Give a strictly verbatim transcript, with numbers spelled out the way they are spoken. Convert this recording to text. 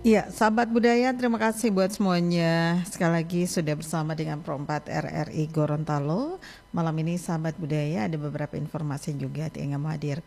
Iya, sahabat budaya, terima kasih buat semuanya. Sekali lagi sudah bersama dengan Pro empat R R I Gorontalo. Malam ini sahabat budaya ada beberapa informasi juga yang ingin hadir.